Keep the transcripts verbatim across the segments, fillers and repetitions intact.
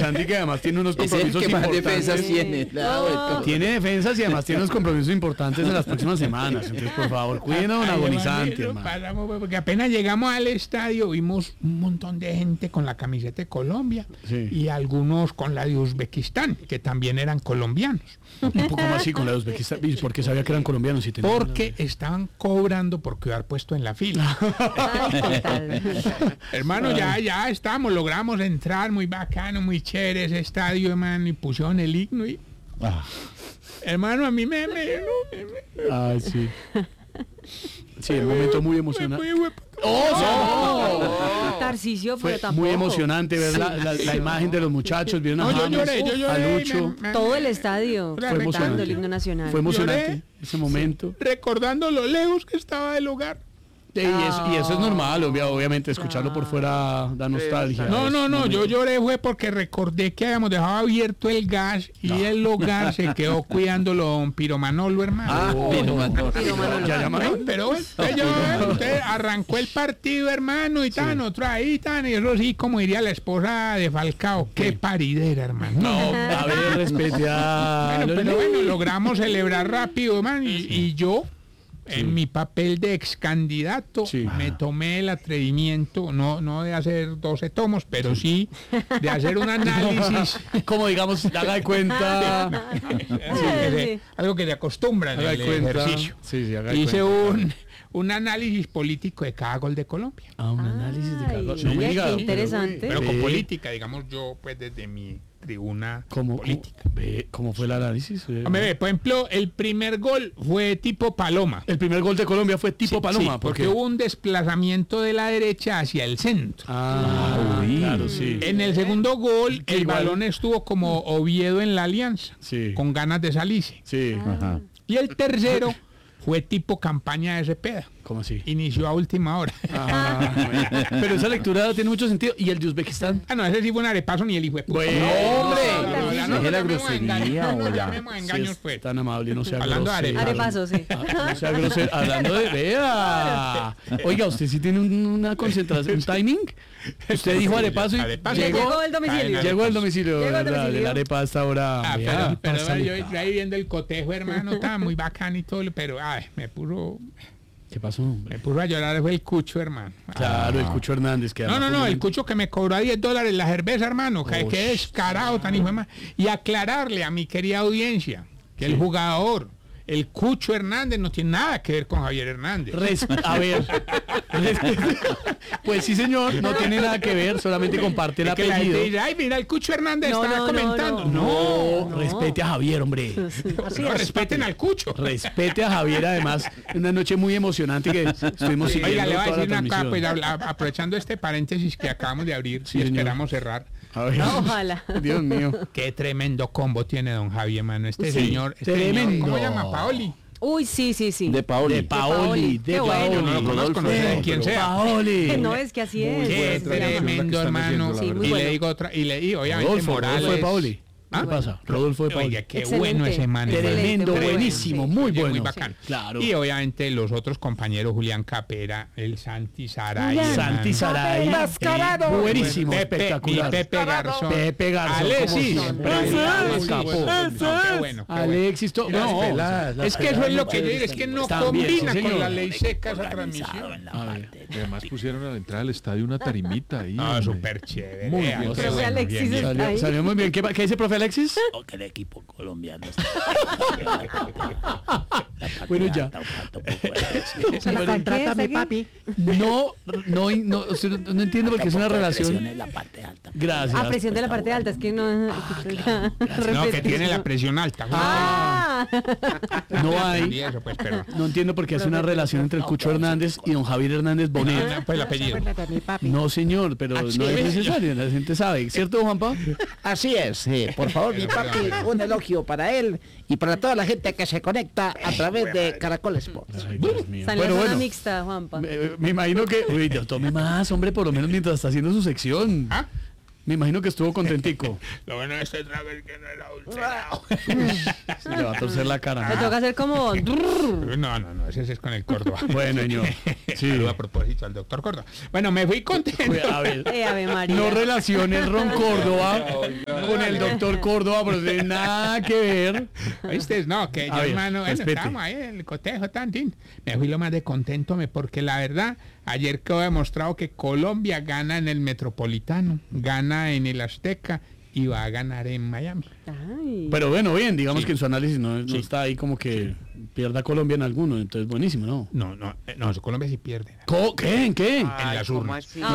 Santi, que además tiene unos compromisos es el que más importantes. defensas tiene. No. Tiene defensas y además tiene unos compromisos importantes en las próximas semanas. Entonces, por favor, cuiden a don Agonizante, hermano. Pasamos, pues, porque apenas llegamos al estadio vimos un montón de gente con la camiseta de Colombia Sí. y algunos con la de Uzbekistán, que también eran colombianos. Un poco más así con la de Uzbekistán. ¿Y por qué sabía que eran colombianos? Y tenían Porque estaban cobrando por quedar puesto en la fila. Ay, total. Hermano, ya, ya estamos, logramos entrar, muy bacano, muy chévere ese estadio, hermano, y pusieron el himno y... Ah. Hermano, a mí me... me, me, me Ay, sí. Sí, un momento muy emocionante. muy- muy- ¡Oh! Tarcisio, Fue pero tampoco. muy emocionante ver la, la- la imagen de los muchachos, vieron a No, yo James, lloré, yo a lloré. Lucho. me- me- Todo el estadio Fue cantando emocionante. el himno nacional. Fue emocionante Lloré. ese momento. Recordando lo lejos que estaba del hogar. Y eso, y eso es normal, obvia- obviamente, escucharlo por fuera da nostalgia. No, Es no, no, muy- yo lloré fue porque recordé que habíamos dejado abierto el gas y el hogar se quedó cuidándolo don Piro Manolo, hermano. Ah, pero Manolo. Piro Manolo. Ya llama. No, pero usted, yo- usted arrancó el partido, hermano, y tan, otro ahí, tan, y eso sí, como diría la esposa de Falcao, qué paridera, hermano. No, a ver, respete a... Bueno, pero bueno, logramos celebrar rápido, hermano, y, y yo, en mi papel de ex candidato, Sí. me tomé el atrevimiento, no, no de hacer doce tomos, pero sí de hacer un análisis. Como digamos, haga de cuenta. Algo que se- algo que se acostumbra en Haga el de cuenta. ejercicio. Sí, sí, haga de Hice cuenta. un, un análisis político de cada gol de Colombia. Ah, un análisis de Ay, cada... oye, me diga, qué pero- interesante. Pero con Ve. política, digamos yo, pues desde mi tribuna ¿Cómo, política. cómo, ve, ¿Cómo fue el análisis? Eh, Hombre, ve, por ejemplo, el primer gol fue tipo paloma. El primer gol de Colombia fue tipo Sí, paloma. sí, ¿por porque qué? hubo un desplazamiento de la derecha hacia el centro. Ah, Uy. claro, sí. En el segundo gol, el Igual. balón estuvo como Oviedo en la Alianza, Sí. con ganas de salirse. Sí. Ajá. Y el tercero fue tipo campaña de Cepeda. ¿Cómo así? Inició a última hora. Ah, bueno. Pero esa lectura tiene mucho sentido. ¿Y el de Uzbekistán? Ah, no, ese sí fue un arepazo ni el hijo de puta. Bueno, No, hombre. no, no, no, ya no Deje la llamemos a grosería, engaños, no oiga. llamemos a engaños, Sí, es pues. tan amable, no sea Hablando de grosero. Arepazo, sí. Ah, no sea grosero. Hablando de... Vea. Oiga, ¿usted sí tiene un- una concentración, un timing? Usted dijo arepazo y Arepazo. llegó, Llegó el domicilio. llegó al domicilio. Llegó al ¿verdad? domicilio. La arepa hasta ahora. Ah, vea, pero, pero pásale. yo, yo ahí viendo el cotejo, hermano, estaba muy bacán y todo, pero ay, me puso, ¿Qué pasó, hombre? me puso a llorar, fue el Cucho, hermano. Claro, el Cucho Hernández. Que No, no, además no, fue el un- Cucho que me cobró a diez dólares la cerveza, hermano, que, Ush. que descarado, tan hijo de ma- Y aclararle a mi querida audiencia que el jugador, el Cucho Hernández, no tiene nada que ver con Javier Hernández. Res- a ver, res- pues sí señor, no tiene nada que ver, solamente comparte el Es que la gente apellido. dice, ay, mira, el Cucho Hernández No, está no, no, comentando. no. No, No, respete a Javier, hombre. no, respeten al Cucho. Respete a Javier, además, una noche muy emocionante que estuvimos siguiendo Oiga, le voy a toda la decir una cosa, transmisión. pues, habla- aprovechando este paréntesis que acabamos de abrir, Sí, y señor. esperamos cerrar. A ver. Ojalá. Dios mío. Qué tremendo combo tiene don Javier, mano. Este Sí, señor, este tremendo. señor, ¿cómo se llama? Paoli. Uy, sí, sí, sí. De Paoli. De Paoli, de Qué bueno. Paoli. Yo no lo conozco, no sé de quién sea. Paoli. No, es que así es. Qué Pues, se llama. tremendo, hermano. Sí, muy y bueno. le digo otra, y le digo, obviamente, Rodolfo, Morales. Rodolfo de Paoli. ¿Ah? ¿Qué pasa? Rodolfo de Paoli. Oiga, qué Excelente. bueno ese man. Excelente, Tremendo, muy bueno, buenísimo, sí. muy Oye, bueno. muy bacán. Claro. Y obviamente los otros compañeros, Julián Capera, el Santi Saray. Julián. Santi Saray. Enmascarado. Buenísimo, Pepe, espectacular. y Pepe Garzón. Pepe Garzón, Alexis. como siempre. Alexis. Ese Capó. es. No, qué bueno, qué bueno. Alexis, to- Las no, peladas, las Es que eso es lo que yo digo, es que no Están bien, combina sí, con señor. la ley seca esa transmisión. A ver. Y además pusieron a la entrada del estadio una tarimita ahí. Ah, hombre. súper chévere. Muy vea, bien. qué Profe bueno, Alexis bien, bien. está Salió, ahí. salió muy bien. ¿Qué, pa- qué dice, profe Alexis? O que el equipo colombiano está. Bueno, ya. ¿La contrata mi papi? No, no, no, o sea, no entiendo porque es una relación. En la parte alta. Gracias. A presión de la parte alta, es que no. No, que tiene la presión alta. Ah, No Y hay. eso, pues, perdón. No entiendo por qué hace una relación entre el Cucho Hernández y don Javier Hernández Bonet. Ah, pues el apellido. No, señor, pero no es necesario, la gente sabe. ¿Cierto, Juanpa? Así es, eh, por favor, mi papi, un elogio para él y para toda la gente que se conecta a través de Caracol Sports. Ay, Dios mío. salió Bueno, zona bueno. mixta, Juanpa. Me, me imagino que. Uy, Dios, tome más, hombre, por lo menos mientras está haciendo su sección. ¿Ah? Me imagino que estuvo contentico. Lo bueno de este trago es que no era ulcerado. Se le va a torcer la cara. Le toca hacer como. No, no, no, ese es con el Córdoba. Bueno, señor. Sí. Saludo a propósito al doctor Córdoba. Bueno, me fui contento. Uy, a ver. Eh, Ave María. No relacione el Ron Córdoba con el doctor Córdoba, pero no tiene nada que ver. ¿Viste? No, que yo, A ver, hermano, bueno, respete. estábamos ahí en el cotejo, tantín. Me fui lo más de contento, me, porque la verdad, ayer quedó demostrado que Colombia gana en el Metropolitano, gana en el Azteca y va a ganar en Miami. Ay. Pero bueno, bien, digamos Sí. que en su análisis no, no Sí. está ahí como que pierda Colombia en alguno, entonces buenísimo, ¿no? No, no, eh, no, Colombia sí pierde. Co- ¿Qué? ¿En qué? En Ay, las ¿cómo urnas. así?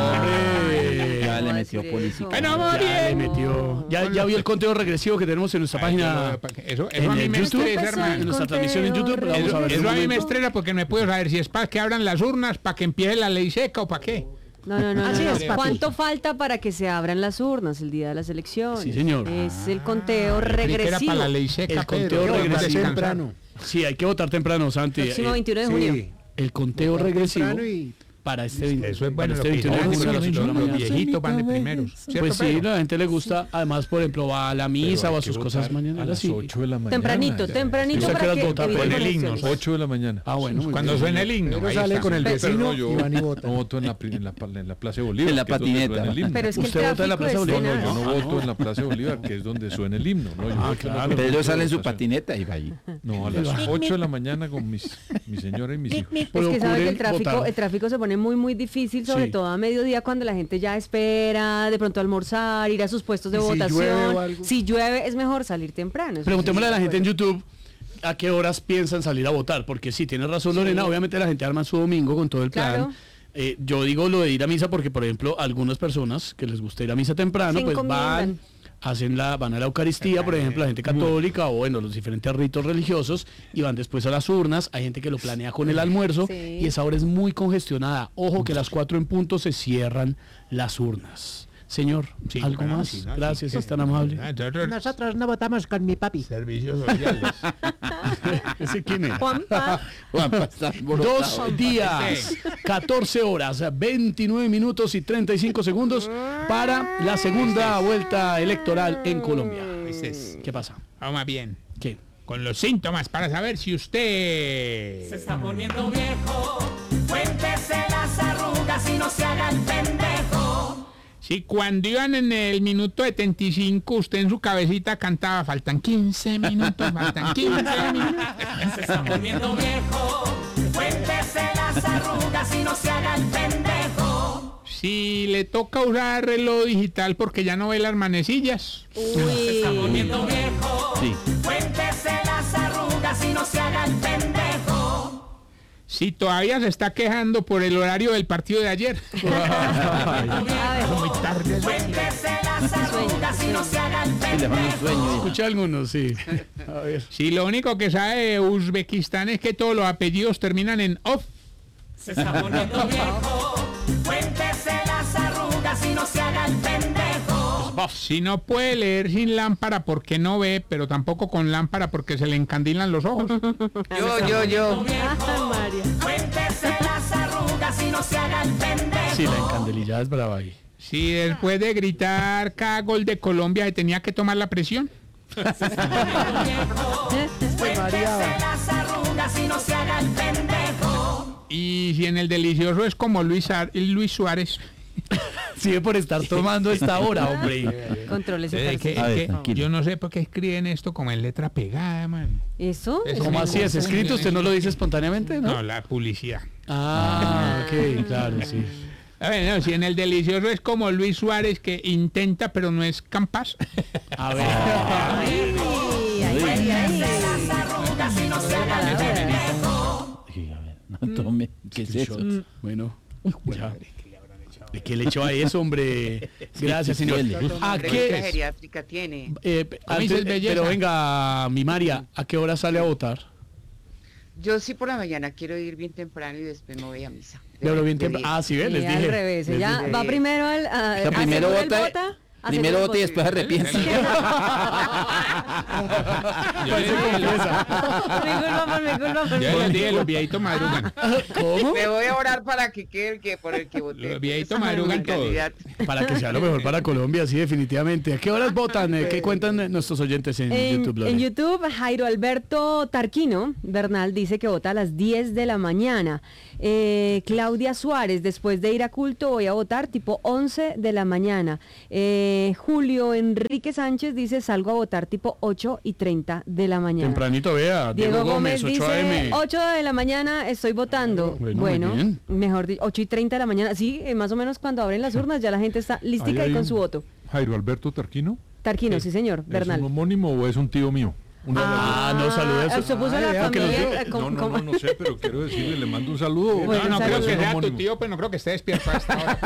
Hombre. Ya le ¿Cómo metió decir política. eso? Bueno, vamos Ya le bien. metió. Ya, ya vio el conteo regresivo que tenemos en nuestra Ay, página. yo lo- Eso, en eso a mí el me YouTube, estresa, Empezó en hermano. nuestra transmisión en YouTube. Vamos Eso, a ver. eso un a mí me momento. estresa porque no puedo saber si es para que abran las urnas, para que empiece la ley seca o para qué. No, no, no. Así no, es, no. papi. ¿Cuánto falta para que se abran las urnas el día de las elecciones? Sí, señor. Es el conteo Ah, creí que era regresivo. para la ley seca, El conteo Pedro. regresivo. Vamos a descansar. Temprano. Sí, hay que votar temprano, Santi. Próximo Eh, veintiuno de junio. el conteo regresivo Temprano y- para este veinte- Eso es para bueno, este lo que veintiuno de dicen junio a las los, ocho de la los mañana. viejitos van de primeros. ¿cierto, Pues sí, Pedro? a la gente le gusta, además, por ejemplo, va a la misa Pero o hay a que sus votar cosas a mañaneras. las Sí. ocho de la mañana. Tempranito, Ya. tempranito ¿Usted a qué para horas que vota? evitemos Con el himno, elecciones. ocho de la mañana. Ah, bueno, muy Cuando bien. suena el himno. Pero ahí sale está. con el Pero- vecino Pero y no- van y votan. No voto en la, pri- en la, pa- en la Plaza de Bolívar. En la que es donde patineta. suena el himno. Pero es que el ¿Usted vota en la tráfico Plaza es Bolívar? No, yo no tenaz. voto en la Plaza de Bolívar, que es donde suena el himno. No, yo Ah, voto en la claro. Pedro sale en su votación. patineta y va ahí. No, a las ocho de la mañana con mis, mi señora y mis hijos. Es que sabe que Procuren el tráfico, votar. el tráfico se pone muy muy difícil, sobre Sí. todo a mediodía cuando la gente ya espera de pronto almorzar, ir a sus puestos de ¿Y si votación. llueve o algo? Si llueve es mejor salir temprano. eso Preguntémosle sí, a la de gente en acuerdo. YouTube a qué horas piensan salir a votar, porque sí, tiene razón Lorena, obviamente la gente arma su domingo con todo el plan. Claro. Eh, yo digo lo de ir a misa porque, por ejemplo, algunas personas que les gusta ir a misa temprano, Se pues van, encomiendan. hacen la, van a la Eucaristía, por ejemplo, la gente católica o bueno, los diferentes ritos religiosos y van después a las urnas. Hay gente que lo planea con el almuerzo Sí. y esa hora es muy congestionada. Ojo que a las cuatro en punto se cierran las urnas. Señor, Sí, ¿algo bueno, más? sí, no, Gracias, sí. es tan amable. Ah, nosotros- Nosotros no votamos con mi papi. Servicios sociales. ¿Ese quién es? Juanpa, Dos días, catorce horas, veintinueve minutos y treinta y cinco segundos para la segunda vuelta electoral en Colombia. Ese es- ¿Qué pasa? Vamos más bien. ¿Qué? Con los síntomas para saber si usted... Se está poniendo viejo, cuéntese las arrugas y no se haga el pendejo. Si cuando iban en el minuto setenta y cinco, usted en su cabecita cantaba, faltan quince minutos, faltan quince minutos. Se está poniendo viejo, cuéntese las arrugas y no se haga el pendejo. Si le toca usar reloj digital porque ya no ve las manecillas. Se está uy, poniendo viejo, Sí. cuéntese las arrugas y no se haga el pendejo. Si todavía se está quejando por el horario del partido de ayer. a ver, Muy tarde. Cuéntese las arrugas y no se haga el Y le van un pendejo. sueño. Escuché algunos, sí. A ver. Si lo único que sabe de Uzbekistán es que todos los apellidos terminan en off. Se está poniendo viejo, cuéntese las arrugas y no se haga el pendejo. Si no puede leer sin lámpara porque no ve, pero tampoco con lámpara porque se le encandilan los ojos. Yo, yo, yo. Ay, María. Cuéntese las arrugas y no se haga el pendejo. Sí, la encandelillada es brava ahí. Si después de gritar cada gol de Colombia se tenía que tomar la presión. Cuéntese las arrugas y no se haga el pendejo. Y si en el delicioso es como Luis, Ar- Luis Suárez. Sigue por estar tomando esta hora, hombre. Controle su Eh, que- persona. A ver, que tranquilo. yo no sé por qué escriben esto como en letra pegada, man. ¿Eso? Es Eso ¿Cómo me así es gusta. escrito? ¿Usted no lo dice espontáneamente, No, no? la publicidad. Ah, ok, claro, sí. A ver, no, si en el delicioso es como Luis Suárez que intenta pero no es capaz. A ver. Ay, ay, ay, ay. Las arrugas y no se haga el pendejo. Sí, a ver, no tome. ¿Qué es eso? Shot. Bueno, ya. ¿De qué le echó a eso, hombre? Gracias, señor. huele. ¿A ¿Qué qué? geriátrica tiene? eh, ¿Cómo dices, antes- belleza? pero venga, mi María, ¿a qué hora sale a votar? Yo sí por la mañana quiero ir bien temprano y después me voy a misa. Le hablo bien De temprano. Ah, sí, ve, Sí, les al dije. revés. les Ella dije. va primero al. a- O sea, primero asegura el vota, vota, primero asegura el vota y después arrepiente. Yo les dije, Me culpa, por mi culpa, por mi yo les culpa. dije, los viejitos madrugan. ¿Cómo? Me voy a orar para que quede el que por el que voté. Los viejitos Ese madrugan es mi todos. candidato. Para que sea lo mejor para Colombia, sí, definitivamente. ¿A qué horas votan? Eh, ¿Qué cuentan eh, nuestros oyentes en, En, YouTube? Lore? en YouTube, Jairo Alberto Tarquino Bernal dice que vota a las diez de la mañana. Eh, Claudia Suárez, después de ir a culto voy a votar tipo once de la mañana. Eh, Eh, Julio Enrique Sánchez dice, salgo a votar tipo ocho y treinta de la mañana. Tempranito, vea. Diego, Diego Gómez, Gómez, ocho a dice, eme. ocho de la mañana estoy votando. Bueno, Bueno, muy bien. mejor dicho, ocho y treinta de la mañana. Sí, eh, más o menos cuando abren las urnas ya la gente está listica Ahí y hay con un- su voto. Jairo Alberto Tarquino. Tarquino, sí señor, ¿Es Bernal. un homónimo o es un tío mío? Una Ah, no, saludos. Usted puso Ah, la vea, que nos familia. diga. eh, com- No, no, com- no, no sé, pero quiero decirle, le mando un saludo. Bueno, no, no creo saludos. que Es un sea tu homónimo. tío, pero no creo que esté despierto a esta hora.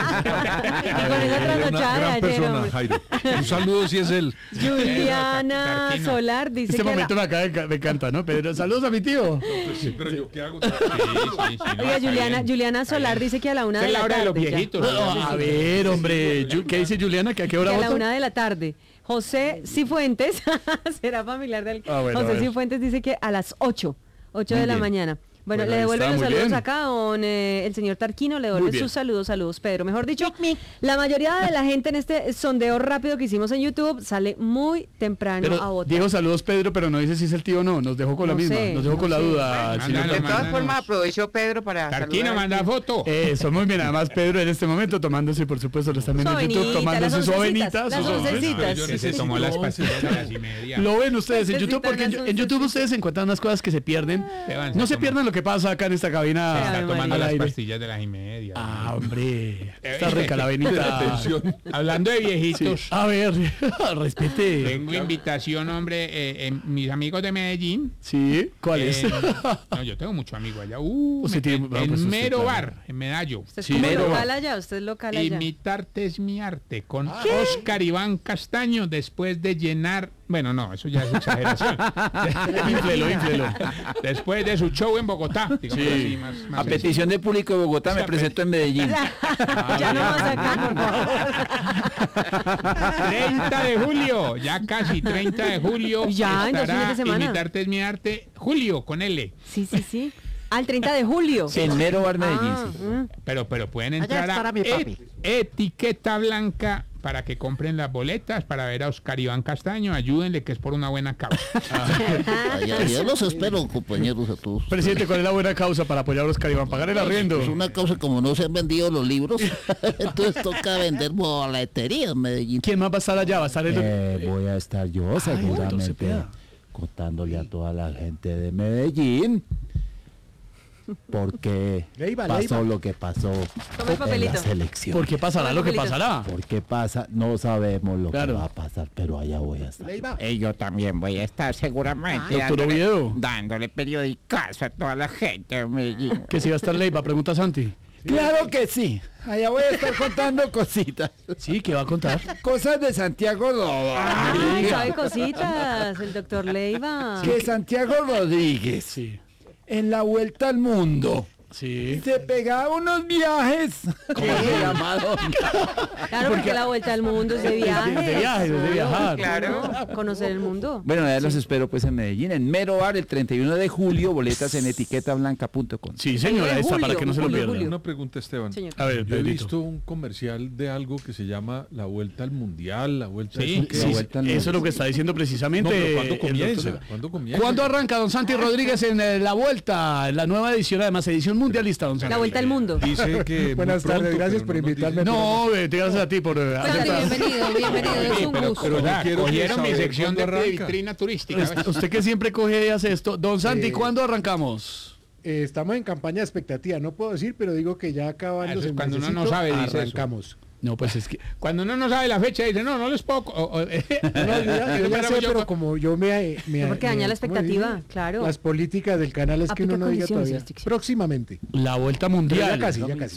Y con esa Una trasnochada de gran ayer, persona, hombre. Jairo. Un saludo si es él. Juliana Tarquino. Solar dice Este que a la- momento me acaba de ca- me encanta, ¿no? Pero saludos a mi tío. Pues sí, pero yo qué hago. Sí, sí, sí, no, Oiga, está Juliana, bien. Juliana Solar dice que a la una Esa de es la la hora de los tarde ya. viejitos. No, a ver, hombre. Yu- ¿Qué dice Juliana? ¿Que a qué Que hora a la vota? una de la tarde. José Cifuentes, será familiar del... Ah, bueno, a José ver. Cifuentes dice que a las ocho, ocho Muy de la bien. mañana. Bueno, Bueno, le ahí devuelven está, los muy saludos bien. acá, don, eh, el señor Tarquino le Muy devuelve bien. sus saludos, saludos, Pedro. Mejor dicho, la mayoría de la gente en este sondeo rápido que hicimos en YouTube sale muy temprano a Pero votar. Diego, saludos Pedro, pero no dice si es el tío o no. Nos dejó con la No misma. sé, Nos dejó no con la sé. duda. el Mándalo, señor De Tarquino. todas mándanos. formas, aprovechó Pedro para Tarquino saludar manda aquí. foto. Eso, muy bien. Además, Pedro en este momento tomándose, por supuesto, lo están viendo en Su YouTube, avenita, tomándose las su oncecitas, avenita. las sus once. oncecitas. Yo Que se necesito tomó las once, pastillas a las y media. Lo ven ustedes en Necesitan YouTube, porque en, unas en YouTube ustedes encuentran unas cosas que se pierden. Esteban, No se tomó- pierdan lo que pasa acá en esta cabina. Está Ave tomando María. las aire. pastillas de las y media. Ah, hombre. Está rica la avenita. Atención. Hablando de viejitos, A ver, respete. tengo invitación, hombre, eh, eh, mis amigos de Medellín. Sí, ¿cuál es? Eh, no, yo tengo mucho amigo allá. Uh, Usted me- tiene- en bueno, pues usted, Mero claro. Bar, en Medallo. Usted es Sí, como pero- local allá, usted es local allá. Imitarte es mi arte con Oscar Iván Castaño después de llenar. Bueno, no, eso ya es exageración. Inflelo, inflelo. Después de su show en Bogotá. digamos Sí. así, más- más A sencillo. petición de público de Bogotá me Esa presento en Medellín. Ya no vas acá, por favor. treinta de julio, ya casi treinta de julio. Ya, en dos estará fines de semana. Imitarte es mi arte. Julio, con L. Sí, sí, sí. Al treinta de julio. En Mero Bar Medellín. Ah, sí. mm. Pero, pero pueden Allá entrar estará a mi papi. et- etiqueta blanca para que compren las boletas para ver a Oscar Iván Castaño. Ayúdenle que es por una buena causa. Allá, allá los espero, compañeros, a todos. Presidente, ¿cuál es la buena causa para apoyar a Oscar Iván? Pagar el arriendo. Es una causa como no se han vendido los libros, entonces toca vender boletería en Medellín. ¿Quién más va a estar allá? Va a estar el... Eh, voy a estar yo doctor seguramente Cepeda. contándole a toda la gente de Medellín porque Leiva, pasó Leiva. lo que pasó Toma el en papelito. las elecciones. ¿Por qué pasará lo que pasará? ¿Por qué pasa? No sabemos lo Claro. que va a pasar, pero allá voy a estar. Leiva. Y yo también voy a estar seguramente Doctor dándole, Oviedo. dándole periodicazo a toda la gente de Medellín. Que si va a estar Leiva, pregunta Santi. Claro que sí. Allá voy a estar contando cositas. Sí, ¿qué va a contar? Cosas de Santiago Rodríguez. Ay, sabe cositas, el doctor Leiva. Que Santiago Rodríguez, Sí. en la vuelta al mundo, Sí. se pegaba unos viajes. ¿Cómo se llamaron? Claro, porque la vuelta al mundo es de viaje. de viajes, es de viajar. Claro. Conocer el mundo. Bueno, ya los espero pues en Medellín, en Mero Bar, el treinta y uno de julio, boletas en etiqueta blanca punto com. Sí, señora, de esa, para julio, que no se lo julio, pierdan. julio. Una pregunta, Esteban. Señor. A ver, Yo he Pedrito. visto un comercial de algo que se llama la vuelta al mundial, la vuelta Sí, ¿eso qué Sí, es? vuelta al eso es mundo. lo que está diciendo precisamente. No, pero ¿cuándo el comienza? doctor Leiva. ¿Cuándo comienza? ¿Cuándo arranca don Santi Rodríguez en eh, la vuelta? La nueva edición, además, edición mundialista, don Santi. La vuelta al mundo. Dice que muy Buenas tardes, pronto, gracias pero por no nos invitarme. dice- No, eh, te gracias a ti por eh, Santi, aceptar. bienvenido, bienvenido. Es un pero, gusto. pero yo ya, quiero cogieron mi saber sección de, cuándo de arranca. vitrina turística. ¿ves? Usted, usted que siempre coge y hace esto. Don Santi, Eh, ¿cuándo arrancamos? Eh, estamos en campaña de expectativa, no puedo decir, pero digo que ya acabando Eso es el cuando uno no mesecito, sabe, dice eso. arrancamos. No, pues es que... Cuando uno no sabe la fecha, dice, no, no les puedo... co- o- o- No, no, yo ya, yo ya sé, pero como yo me... me No, porque me- daña la ¿cómo expectativa, dice? claro. Las políticas del canal es que Aplica uno no diga condiciones y todavía. restricciones. Próximamente. La vuelta Pero mundial. ya casi, ya casi.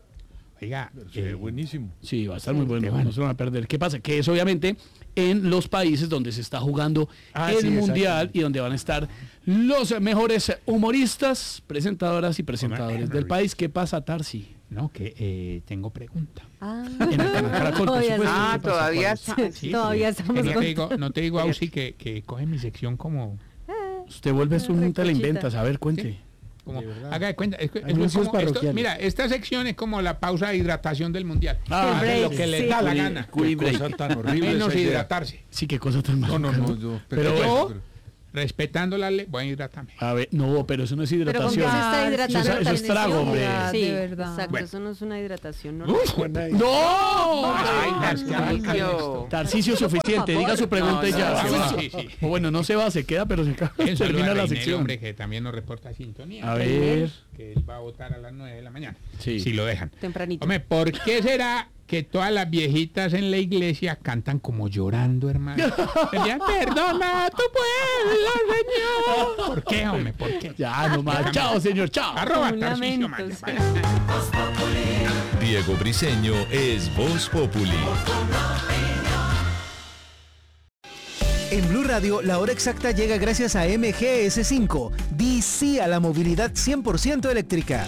Oiga, Se ve eh, buenísimo. Sí, va a estar muy bueno, no se van a perder. ¿Qué pasa? Que es obviamente en los países donde se está jugando Ah, el sí, mundial y donde van a estar los mejores humoristas, presentadoras y presentadores del país. ¿Qué pasa, Tarsi? no, que eh, tengo pregunta. Ah, En el canal Caracol, por Todavía supuesto. sí. Ah, ¿Qué pasa? todavía ¿Cuál es? está. Sí, todavía estamos no te con- digo, no te digo Ausi, que, que coge mi sección como... Usted vuelve su un te la Recochita. inventas. A ver, cuente. como De verdad. haga de cuenta. Es que- es Anuncios como esto- parroquiales. mira, esta sección es como la pausa de hidratación del mundial. Ah, Hagan break, lo que les sí. da la Curi- gana. curi Qué break. cosa tan horrible Menos esa idea. hidratarse. Sí, qué cosa tan No, mala. no, no, yo... Pero pequeño, yo- pero- respetando la ley, voy a hidratarme. A ver, no, pero eso no es Pero ¿con qué se hidratación. está hidratando? Eso, es- eso es trago, hombre. Sí, de verdad. exacto, Bueno. eso no es una hidratación. No, ¡No! Ay, Tarcisio. Tarcisio, suficiente. Diga su pregunta y No, ya. no, se sí, va. sí, sí. O bueno, no se va, se queda, pero se acaba. Un saludo Termina a la Reinel, sección. hombre, que también nos reporta sintonía. A ver. Que él va a votar a las nueve de la mañana. Sí. Si lo dejan. Tempranito. Hombre, ¿por qué será que todas las viejitas en la iglesia cantan como llorando, hermano? Decían, perdona tu pueblo, Señor. ¿Por qué, hombre? ¿Por qué? Ya, nomás. Chao, señor. Chao. Arroba Un Tarcisio lamento, Maya. sí. Diego Briseño es Voz Populi. En Blue Radio, la hora exacta llega gracias a M G S cinco. Di sí a la movilidad cien por ciento eléctrica.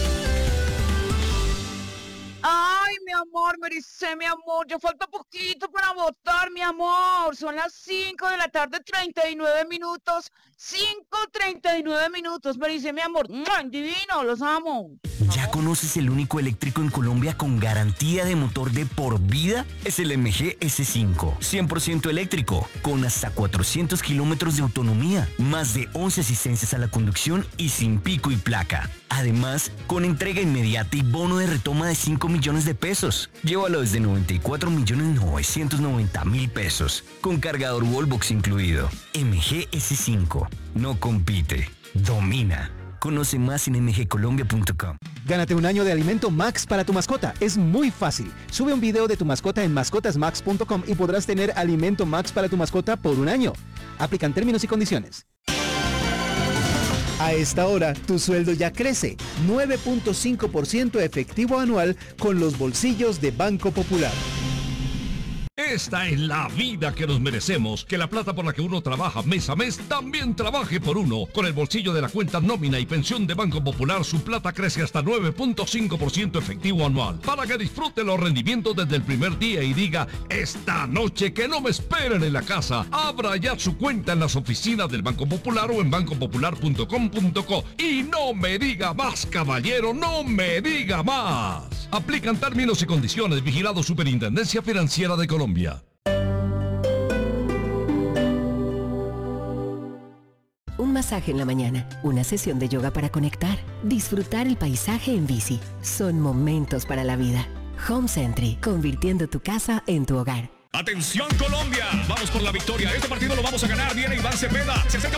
Ay, mi amor, me dice, mi amor, ya falta poquito para votar, mi amor. Son las cinco de la tarde, treinta y nueve minutos. cinco treinta y nueve minutos, me dice, mi amor. ¡Mua! Divino, los amo. ¿Ya conoces el único eléctrico en Colombia con garantía de motor de por vida? Es el M G S cinco, cien por ciento eléctrico, con hasta cuatrocientos kilómetros de autonomía, más de once asistencias a la conducción y sin pico y placa. Además, con entrega inmediata y bono de retoma de cinco millones de pesos. Llévalo desde noventa y cuatro millones novecientos noventa mil pesos, con cargador Wallbox incluido. M G S cinco, no compite, domina. Conoce más en m g colombia punto com. Gánate un año de alimento Max para tu mascota. Es muy fácil. Sube un video de tu mascota en mascotas max punto com y podrás tener alimento Max para tu mascota por un año. Aplican términos y condiciones. A esta hora, tu sueldo ya crece. nueve punto cinco por ciento efectivo anual con los bolsillos de Banco Popular. Esta es la vida que nos merecemos. Que la plata por la que uno trabaja mes a mes también trabaje por uno. Con el bolsillo de la cuenta nómina y pensión de Banco Popular, su plata crece hasta nueve punto cinco por ciento efectivo anual. Para que disfrute los rendimientos desde el primer día y diga, esta noche que no me esperen en la casa. Abra ya su cuenta en las oficinas del Banco Popular o en banco popular punto com punto co. Y no me diga más, caballero, no me diga más. Aplican términos y condiciones. Vigilado Superintendencia Financiera de Colombia. Un masaje en la mañana, una sesión de yoga para conectar, disfrutar el paisaje en bici. Son momentos para la vida. Home Sentry, convirtiendo tu casa en tu hogar. ¡Atención Colombia! Vamos por la victoria. Este partido lo vamos a ganar. Viene Iván Cepeda. Se acerca